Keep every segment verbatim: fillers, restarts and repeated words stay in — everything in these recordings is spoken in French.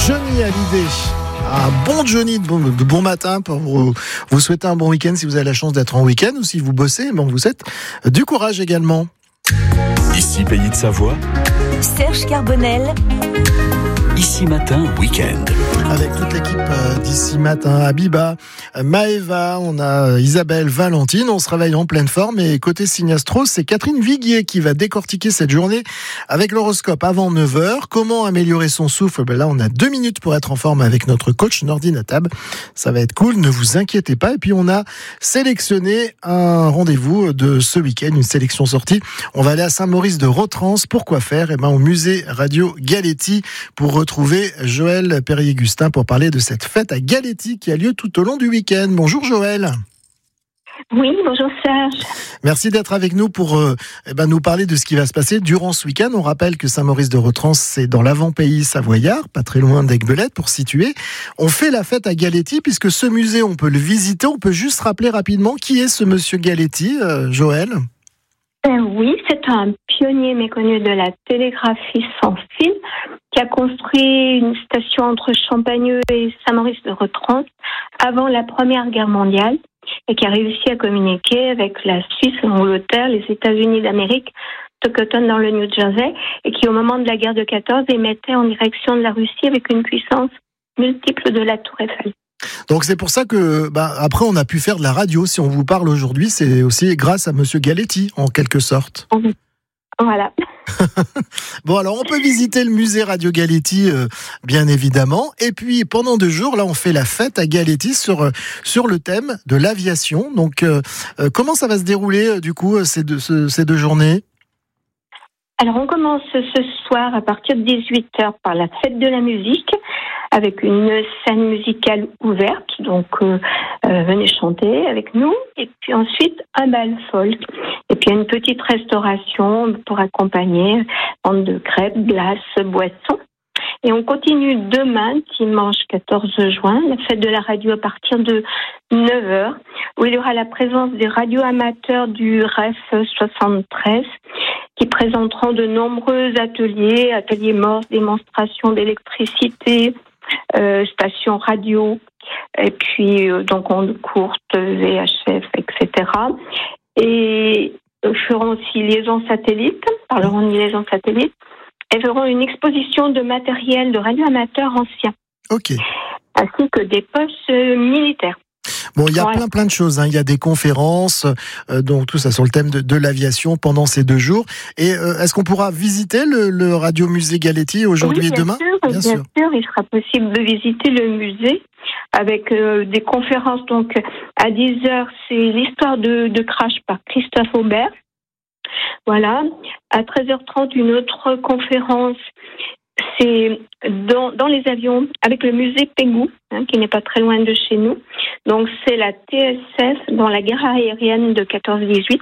Johnny Hallyday. Un bon Johnny de bon, de bon matin pour vous, vous souhaiter un bon week-end si vous avez la chance d'être en week-end ou si vous bossez, bon, vous êtes du courage également. Ici Pays de Savoie, Serge Carbonel. Ici Matin, week-end. Avec toute l'équipe euh, d'ici matin, Abiba, euh, Maëva, on a euh, Isabelle, Valentine, on se réveille en pleine forme et côté Signastro, c'est Catherine Viguier qui va décortiquer cette journée avec l'horoscope avant neuf heures. Comment améliorer son souffle? Ben là, on a deux minutes pour être en forme avec notre coach Nordine Natab. Ça va être cool, ne vous inquiétez pas. Et puis, on a sélectionné un rendez-vous de ce week-end, une sélection sortie. On va aller à Saint-Maurice de Rotrans. Pourquoi faire? Eh ben, au musée Radio Galetti pour retrouver Joël Perrier-Gustin pour parler de cette fête à Galetti qui a lieu tout au long du week-end. Bonjour Joël. Oui, bonjour Serge. Merci d'être avec nous pour euh, eh ben, nous parler de ce qui va se passer durant ce week-end. On rappelle que Saint-Maurice de Rotrans, c'est dans l'avant-pays savoyard, pas très loin d'Aiguebelette pour situer. On fait la fête à Galetti puisque ce musée, on peut le visiter. On peut juste rappeler rapidement qui est ce monsieur Galetti, euh, Joël. Euh, oui, c'est un pionnier méconnu de la télégraphie sans fil qui a construit une station entre Champagneux et Saint-Maurice de Rotrans avant la Première Guerre mondiale et qui a réussi à communiquer avec la Suisse, l'Angleterre, les États-Unis d'Amérique, Stockton dans le New Jersey, et qui au moment de la guerre de quatorze émettait en direction de la Russie avec une puissance multiple de la Tour Eiffel. Donc c'est pour ça que bah, après on a pu faire de la radio. Si on vous parle aujourd'hui, c'est aussi grâce à monsieur Galetti en quelque sorte. Voilà. Bon, alors on peut visiter le musée Radio Galetti, euh, bien évidemment. Et puis pendant deux jours, là, on fait la fête à Galetti sur sur le thème de l'aviation. Donc, euh, euh, comment ça va se dérouler euh, du coup ces deux ce, ces deux journées? Alors on commence ce soir à partir de dix-huit heures par la fête de la musique avec une scène musicale ouverte, donc euh, euh, venez chanter avec nous, et puis ensuite un bal folk, et puis une petite restauration pour accompagner, vente de crêpes, glaces, boissons. Et on continue demain, dimanche quatorze juin, la fête de la radio à partir de neuf heures, où il y aura la présence des radioamateurs du R E F soixante-treize, qui présenteront de nombreux ateliers, ateliers morses, démonstrations d'électricité, euh, stations radio, et puis euh, donc ondes courtes, V H F, et cetera. Et euh, feront aussi liaison satellite, parleront de liaison satellite, et feront une exposition de matériel de radioamateurs anciens. Ok. Ainsi que des postes euh, militaires. Bon, il y a Ouais. plein plein de choses. Hein. Il y a des conférences, euh, donc tout ça sur le thème de, de l'aviation pendant ces deux jours. Et euh, est-ce qu'on pourra visiter le, le Radio Musée Galetti aujourd'hui oui, et demain? sûr, Bien, bien sûr. sûr, il sera possible de visiter le musée avec euh, des conférences. Donc, à dix heures, c'est l'histoire de, de Crash par Christophe Aubert. Voilà. À treize heures trente, une autre conférence. C'est dans, dans les avions avec le musée Pégou, hein, qui n'est pas très loin de chez nous. Donc, c'est la T S F dans la guerre aérienne de quatorze dix-huit.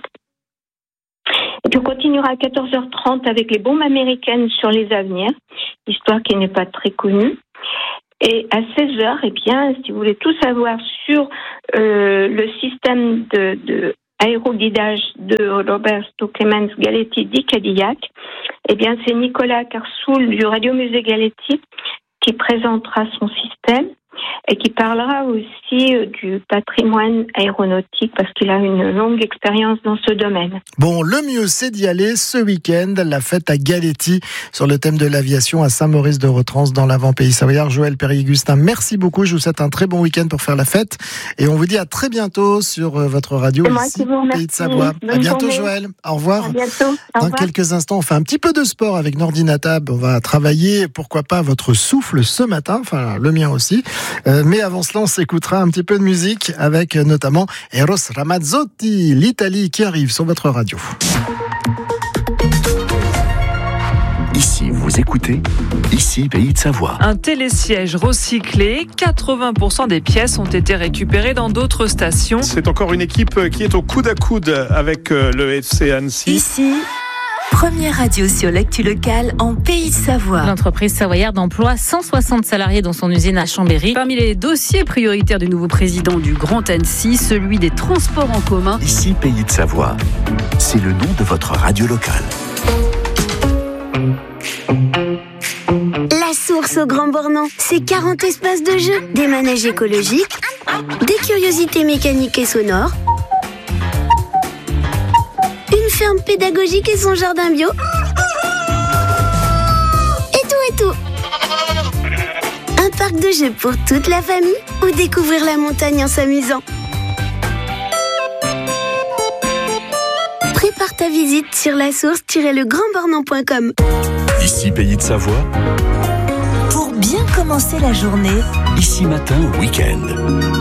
Et puis, on continuera à quatorze heures trente avec les bombes américaines sur les avenirs, histoire qui n'est pas très connue. Et à seize heures, eh bien, si vous voulez tout savoir sur euh, le système de, de aéroguidage de Roberto Clemens Galetti di Cadillac, eh bien, c'est Nicolas Carsoul du Radio Musée Galetti qui présentera son système et qui parlera aussi du patrimoine aéronautique parce qu'il a une longue expérience dans ce domaine. Bon, le mieux, c'est d'y aller ce week-end, la fête à Galetti sur le thème de l'aviation à Saint-Maurice de Rotrans dans l'avant-pays savoyard. Joël Perrier-Gustin, merci beaucoup. Je vous souhaite un très bon week-end pour faire la fête et on vous dit à très bientôt sur votre radio ici, Pays de Savoie. Bonne à bientôt journée. Joël. Au revoir. À bientôt. Au Dans revoir. quelques instants, on fait un petit peu de sport avec Nordine Natab. On va travailler, pourquoi pas, votre souffle ce matin, enfin le mien aussi. Euh, mais avant cela, on s'écoutera un petit peu de musique avec euh, notamment Eros Ramazzotti, l'Italie qui arrive sur votre radio. Ici, vous écoutez, ici Pays de Savoie. Un télésiège recyclé, quatre-vingts pour cent des pièces ont été récupérées dans d'autres stations. C'est encore une équipe qui est au coude à coude avec le F C Annecy. Ici, première radio sur l'actu locale en Pays de Savoie. L'entreprise savoyarde emploie cent soixante salariés dans son usine à Chambéry. Parmi les dossiers prioritaires du nouveau président du Grand Annecy, celui des transports en commun. Ici Pays de Savoie. C'est le nom de votre radio locale. La souris source au Grand Bornand. C'est quarante espaces de jeux, des manèges écologiques, des curiosités mécaniques et sonores, une ferme pédagogique et son jardin bio, et tout et tout. Un parc de jeux pour toute la famille ou découvrir la montagne en s'amusant. Prépare ta visite sur la source tiret le grand bornand point com. Ici Pays de Savoie. Pour bien commencer la journée, Ici Matin Week-end.